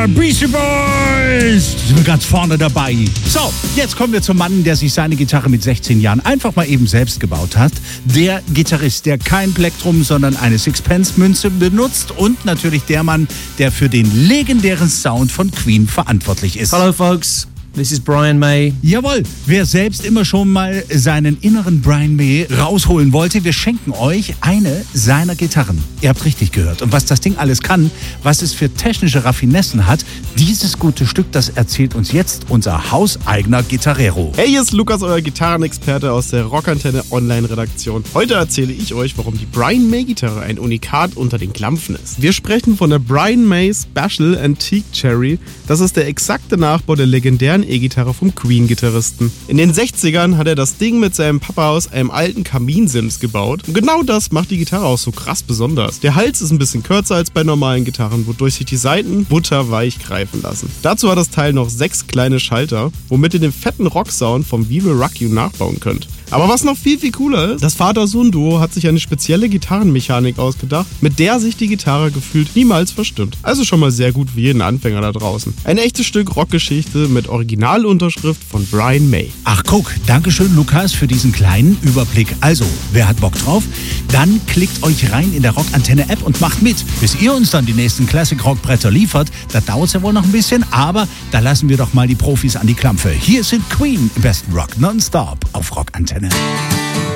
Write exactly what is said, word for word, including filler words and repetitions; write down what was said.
Beastie Boys! Sind wir ganz vorne dabei. So, jetzt kommen wir zum Mann, der sich seine Gitarre mit sechzehn Jahren einfach mal eben selbst gebaut hat. Der Gitarrist, der kein Plektrum, sondern eine Sixpence-Münze benutzt. Und natürlich der Mann, der für den legendären Sound von Queen verantwortlich ist. Hello, folks. This is Brian May. Jawohl, wer selbst immer schon mal seinen inneren Brian May rausholen wollte, wir schenken euch eine seiner Gitarren. Ihr habt richtig gehört. Und was das Ding alles kann, was es für technische Raffinessen hat, dieses gute Stück, das erzählt uns jetzt unser hauseigener Gitarrero. Hey, hier ist Lukas, euer Gitarrenexperte aus der Rockantenne Online-Redaktion. Heute erzähle ich euch, warum die Brian May-Gitarre ein Unikat unter den Klampfen ist. Wir sprechen von der Brian May Special Antique Cherry. Das ist der exakte Nachbau der legendären E-Gitarre vom Queen-Gitarristen. In den sechzigern hat er das Ding mit seinem Papa aus einem alten Kaminsims gebaut. Und genau das macht die Gitarre auch so krass besonders. Der Hals ist ein bisschen kürzer als bei normalen Gitarren, wodurch sich die Saiten butterweich greifen lassen. Dazu hat das Teil noch sechs kleine Schalter, womit ihr den fetten Rock-Sound vom We Will Rock You nachbauen könnt. Aber was noch viel, viel cooler ist, das Vater-Sohn-Duo hat sich eine spezielle Gitarrenmechanik ausgedacht, mit der sich die Gitarre gefühlt niemals verstimmt. Also schon mal sehr gut für jeden Anfänger da draußen. Ein echtes Stück Rockgeschichte mit Originalunterschrift von Brian May. Ach guck, dankeschön Lukas für diesen kleinen Überblick. Also, wer hat Bock drauf? Dann klickt euch rein in der Rockantenne-App und macht mit. Bis ihr uns dann die nächsten Classic-Rock-Bretter liefert, da dauert es ja wohl noch ein bisschen, aber da lassen wir doch mal die Profis an die Klampfe. Hier sind Queen im besten Rock nonstop auf Rockantenne.